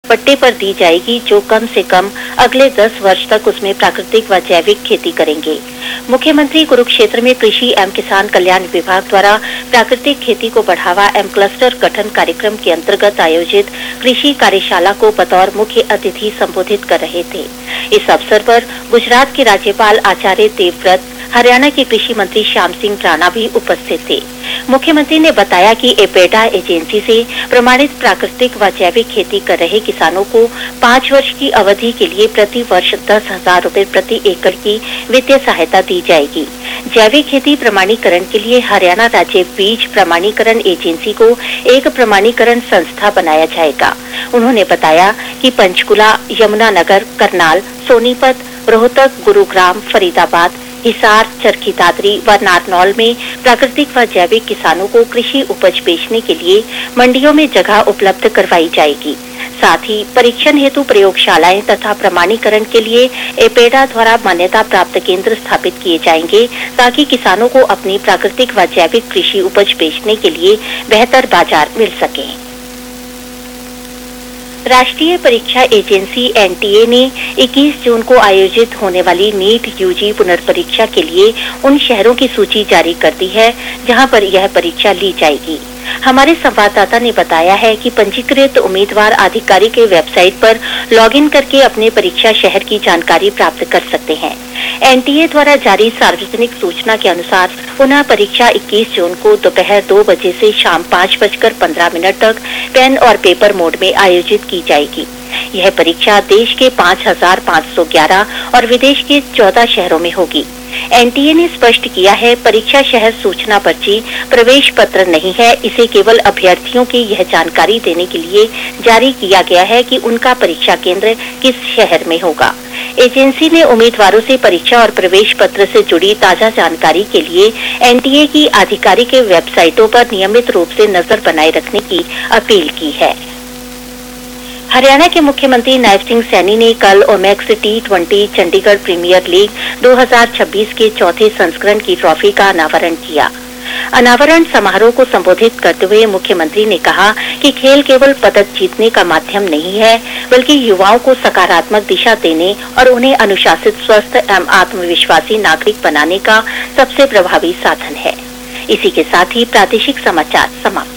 पट्टे पर दी जाएगी, जो कम से कम अगले 10 वर्ष तक उसमें प्राकृतिक व जैविक खेती करेंगे। मुख्यमंत्री कुरुक्षेत्र में कृषि एवं किसान कल्याण विभाग द्वारा प्राकृतिक खेती को बढ़ावा एवं क्लस्टर गठन कार्यक्रम के अंतर्गत आयोजित कृषि कार्यशाला को बतौर मुख्य अतिथि संबोधित कर रहे थे। इस अवसर पर गुजरात के राज्यपाल आचार्य देवव्रत, हरियाणा के कृषि मंत्री श्याम सिंह राणा भी उपस्थित थे। मुख्यमंत्री ने बताया कि एपेडा एजेंसी से प्रमाणित प्राकृतिक व जैविक खेती कर रहे किसानों को 5 वर्ष की अवधि के लिए प्रति वर्ष 10,000 रुपए प्रति एकड़ की वित्तीय सहायता दी जाएगी। जैविक खेती प्रमाणीकरण के लिए हरियाणा राज्य बीज प्रमाणीकरण एजेंसी को एक प्रमाणीकरण संस्था बनाया जाएगा। उन्होंने बताया कि पंचकुला, यमुनानगर, करनाल, सोनीपत, रोहतक, गुरुग्राम, फरीदाबाद, हिसार, चरखी दादरी व नारनौल में प्राकृतिक व जैविक किसानों को कृषि उपज बेचने के लिए मंडियों में जगह उपलब्ध करवाई जाएगी। साथ ही परीक्षण हेतु प्रयोगशालाएं तथा प्रमाणीकरण के लिए एपेडा द्वारा मान्यता प्राप्त केंद्र स्थापित किए जाएंगे, ताकि किसानों को अपनी प्राकृतिक व जैविक कृषि उपज बेचने के लिए बेहतर बाजार मिल सके। राष्ट्रीय परीक्षा एजेंसी एनटीए ने 21 जून को आयोजित होने वाली नीट यूजी पुनर्परीक्षा के लिए उन शहरों की सूची जारी कर दी है, जहां पर यह परीक्षा ली जाएगी। हमारे संवाददाता ने बताया है कि पंजीकृत उम्मीदवार आधिकारिक के वेबसाइट पर लॉगिन करके अपने परीक्षा शहर की जानकारी प्राप्त कर सकते हैं। एनटीए द्वारा जारी सार्वजनिक सूचना के अनुसार पुनः परीक्षा 21 जून को दोपहर 2 बजे से शाम 5:15 तक पेन और पेपर मोड में आयोजित की जाएगी। यह परीक्षा देश के 5,511 और विदेश के 14 शहरों में होगी। एनटीए ने स्पष्ट किया है, परीक्षा शहर सूचना पर्ची प्रवेश पत्र नहीं है। इसे केवल अभ्यर्थियों की यह जानकारी देने के लिए जारी किया गया है कि उनका परीक्षा केंद्र किस शहर में होगा। एजेंसी ने उम्मीदवारों से परीक्षा और प्रवेश पत्र से जुड़ी ताजा जानकारी के लिए एनटीए की आधिकारिक वेबसाइटों पर नियमित रूप से नजर बनाए रखने की अपील की है। हरियाणा के मुख्यमंत्री नायब सिंह सैनी ने कल Omaxe T20 Chandigarh premiere league 2026 के चौथे संस्करण की ट्रॉफी का अनावरण किया। अनावरण समारोह को संबोधित करते हुए मुख्यमंत्री ने कहा कि खेल केवल पदक जीतने का माध्यम नहीं है, बल्कि युवाओं को सकारात्मक दिशा देने और उन्हें अनुशासित, स्वस्थ एवं आत्मविश्वासी नागरिक बनाने का सबसे प्रभावी साधन है। इसी के साथ ही प्रादेशिक समाचार समाप्त।